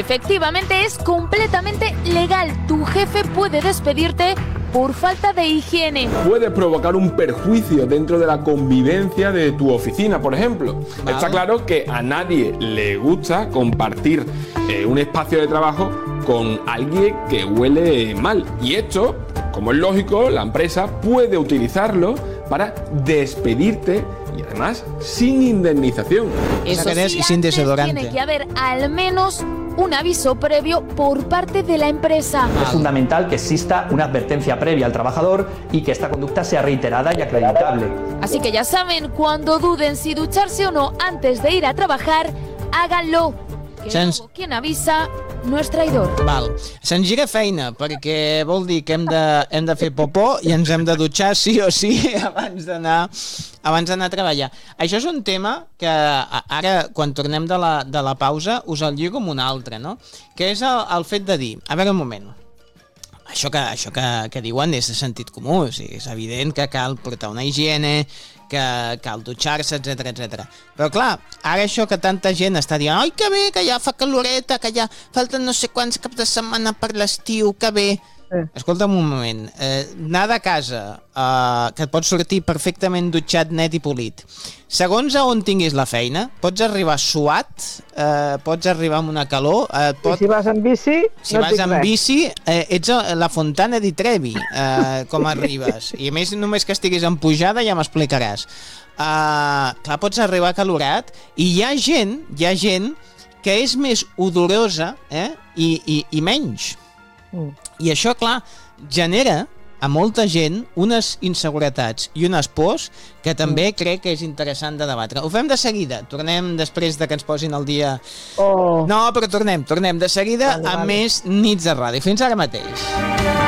Efectivamente, es completamente legal. Tu jefe puede despedirte por falta de higiene. Puede provocar un perjuicio dentro de la convivencia de tu oficina, por ejemplo. Vale. Está claro que a nadie le gusta compartir un espacio de trabajo con alguien que huele mal. Y esto, como es lógico, la empresa puede utilizarlo para despedirte y además sin indemnización. Eso Sí, y sin antes desodorante. tiene que haber al menos un aviso previo por parte de la empresa. Es fundamental que exista una advertencia previa al trabajador y que esta conducta sea reiterada y acreditable. Así que ya saben, cuando duden si ducharse o no antes de ir a trabajar, háganlo. Que Sens- luego quien avisa no es traidor. Val. Se'ns gira feina, perquè vol dir que hem de fer popó i ens hem de dutxar sí o sí abans d'anar a treballar. Això és un tema que ara, quan tornem de la pausa, us el lligo amb un altre, no? Que és el fet de dir, a veure un moment, això que diuen és de sentit comú, o sigui, és evident que cal portar una higiene, que cal dutxar-se, etc. Però clar, ara això que tanta gent està dient ai, que bé, que ja fa caloreta, que ja falten no sé quants caps de setmana per l'estiu, que bé. Escolta'm un moment, anar de casa, que et pots sortir perfectament dutxat, net i polit, segons a on tinguis la feina, pots arribar suat, pots arribar amb una calor, I si vas en bici, si no vas et dic amb res. bici, ets a la Fontana di Trevi, com arribes. I a més, només que estiguis en pujada ja m'explicaràs. Clar, pots arribar calorat i hi ha gent que és més odorosa i menys. I això, clar, genera a molta gent unes inseguretats i unes pors que també crec que és interessant de debatre. Ho fem de seguida, tornem després de que ens posin al dia... Oh. No, però tornem de seguida Vale. amb més nits de ràdio. Fins ara mateix.